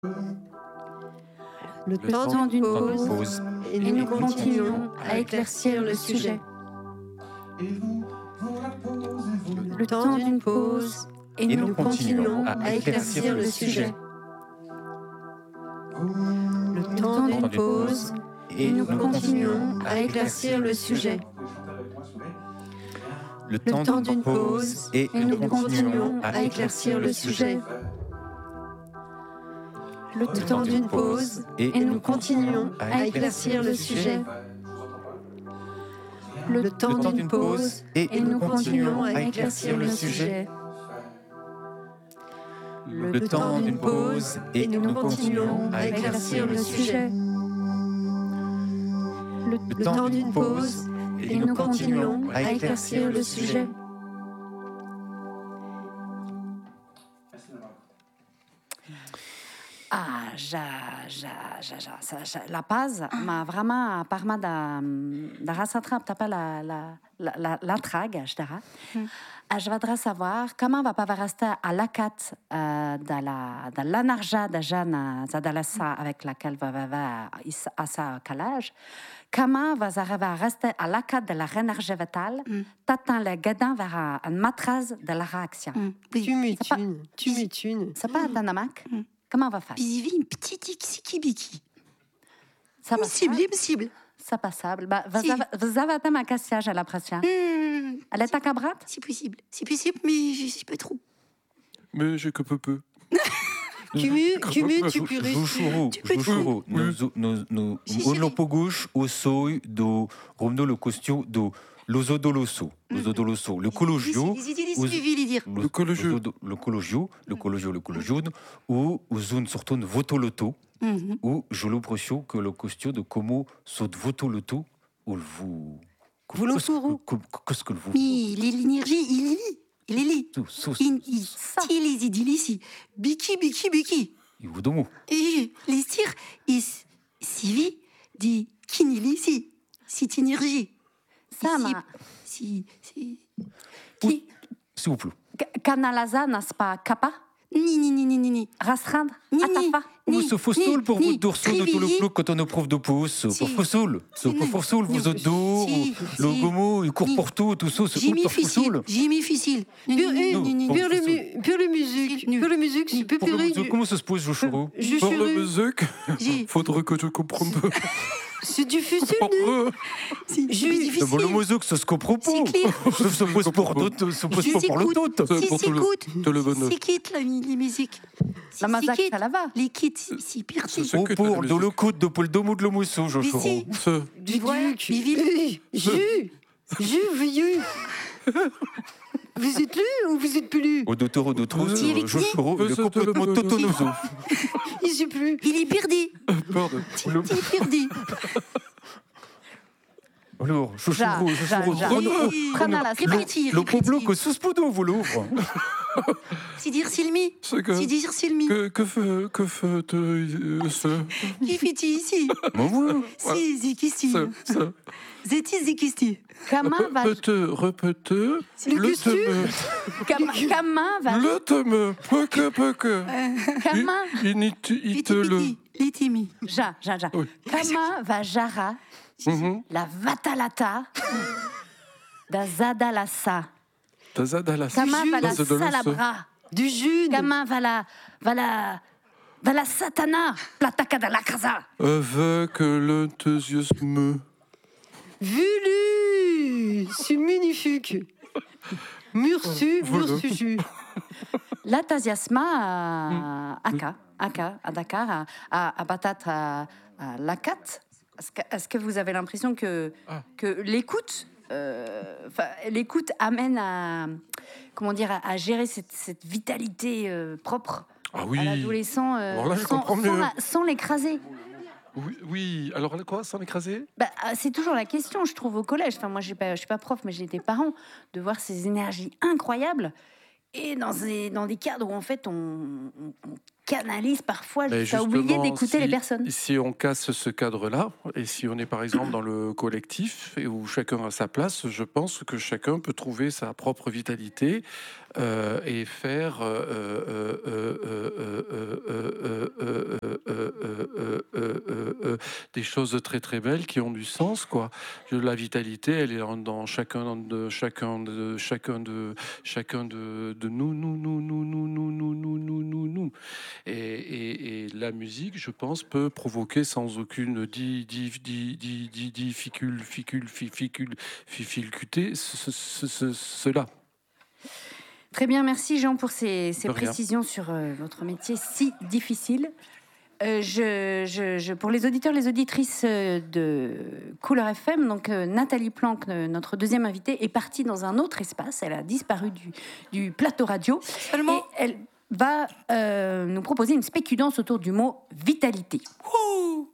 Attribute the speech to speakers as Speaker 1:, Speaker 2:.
Speaker 1: Le temps d'une pause, et nous continuons à éclaircir le sujet. Le temps d'une pause, et nous continuons à éclaircir le sujet. Le temps d'une pause, et nous continuons à éclaircir le sujet.
Speaker 2: Le temps d'une pause, et nous continuons à éclaircir le sujet.
Speaker 1: Le temps d'une pause, et nous continuons à éclaircir le sujet. Le temps d'une pause, et nous continuons à éclaircir le sujet.
Speaker 2: Le temps d'une pause, et nous continuons à éclaircir le sujet.
Speaker 1: Le temps d'une pause, et nous continuons à éclaircir le sujet.
Speaker 3: La paz m'ha vraiment permis de rattraper la trague, je dirais. Je voudrais savoir comment va pas rester à la carte de l'énergie de Jeanne Zadalassa avec laquelle va à sa calage. Comment va arriver à rester à la carte de la énergie vitale, t'attends le gadin vers une maîtrise de la réaction.
Speaker 1: Tu m'étunes.
Speaker 3: C'est pas un dynamique. Comment on va faire?
Speaker 4: Puis il vit une petite xiki-biki.
Speaker 3: C'est
Speaker 4: Possible.
Speaker 3: C'est passable. Vous avez ma cassiage à la pression. Elle est à cabrate?
Speaker 4: C'est possible, mais je sais pas trop.
Speaker 5: Mais j'ai que peu.
Speaker 1: Tu peux
Speaker 2: Jushuru, no Unlopogouche, au soi, do Romno le costume, do Lozodoloso, le cologio, le cologio, ou Zun Sorton Votoloto, ou je l'oppression que le costume de Como saute Votoloto, ou vous. Qu'est-ce que vous.
Speaker 4: Mais l'énergie, il est là. Il est Biki.
Speaker 2: Il vous donne.
Speaker 4: Et les tirs, si vit, dit qu'il est ici. C'est énergie.
Speaker 3: Ça m'a.
Speaker 4: Si.
Speaker 2: S'il vous plaît.
Speaker 3: Canalaza n'est pas capa?
Speaker 4: Ni.
Speaker 3: Rastreindre? Atafa?
Speaker 2: Vous se fossole pour vous dorso de tout le flou quand on est prof de pouce. Pour fossole. Pour fossole, vous êtes d'or, le gomo, il court pour tout ça, c'est tout pour fossole.
Speaker 4: J'ai mis difficile.
Speaker 1: Pour la musique, c'est peu péril.
Speaker 2: Comment ça se pose, Joshua?
Speaker 5: Pour la musique, faudrait que je comprenne.
Speaker 1: C'est du fusil.
Speaker 4: C'est difficile.
Speaker 2: La musique, ça se comprend pas. Ça se pose pour d'autres, ça se pose pas pour le tout.
Speaker 4: C'est quitte les musiques.
Speaker 3: La musique, ça la va.
Speaker 4: Les kits, c'est pire.
Speaker 2: Ou pour de le coup de Paul Domo de l'Omousseau, Joshua.
Speaker 1: Du vieux. Vous êtes lu ou vous êtes plus lu?
Speaker 2: Au d'autres, Joshua, le complètement totonoso.
Speaker 1: Il sait plus.
Speaker 4: Il est perdu.
Speaker 5: Pardon.
Speaker 4: Il est perdu.
Speaker 2: Alors, Joshua,
Speaker 4: Répétez.
Speaker 2: le pablo que sous poudou, vous l'ouvre.
Speaker 4: C'est dire Silmi.
Speaker 5: Que fait ça?
Speaker 4: Qui fait ici? Si, Zikisti. Zikisti.
Speaker 3: Comment va...
Speaker 5: Répète.
Speaker 1: Le costume.
Speaker 3: Comment va...
Speaker 5: Le thème. Peu.
Speaker 3: Comment...
Speaker 4: Litimi.
Speaker 3: Ja. Comment va Jara, la Vatalata, da Zadalassa? Comment va la Salabra?
Speaker 1: Du jus.
Speaker 3: Comment va la Satana, la Taka de la Casa?
Speaker 5: Avec l'enthousiasme.
Speaker 1: Vulu. C'est magnifique. Mursu.
Speaker 3: L'enthousiasme à Dakar, à Batat, à Lakat. Est-ce que vous avez l'impression que l'écoute, amène à gérer cette vitalité propre à l'adolescent sans l'écraser?
Speaker 5: Oui. Alors quoi, sans l'écraser?
Speaker 3: C'est toujours la question, je trouve, au collège. Enfin, moi, je suis pas prof, mais j'ai été parent, de voir ces énergies incroyables et dans des cadres où en fait on canalise parfois
Speaker 5: Mais
Speaker 3: jusqu'à oublier
Speaker 5: justement,
Speaker 3: d'écouter les personnes.
Speaker 5: Si on casse ce cadre-là, et si on est par exemple dans le collectif, et où chacun a sa place, je pense que chacun peut trouver sa propre vitalité et faire des choses très très belles qui ont du sens, quoi. La vitalité, elle est dans chacun de nous. Et la musique, je pense, peut provoquer sans aucune difficulté cela.
Speaker 3: Très bien, merci Jean pour ces
Speaker 5: De rien.
Speaker 3: précisions sur votre métier si difficile. Pour les auditeurs, les auditrices de Couleur FM, donc Nathalie Planck, notre deuxième invitée, est partie dans un autre espace. Elle a disparu du plateau radio.
Speaker 4: Seulement
Speaker 3: Et elle va nous proposer une spécudance autour du mot vitalité.
Speaker 4: Ouh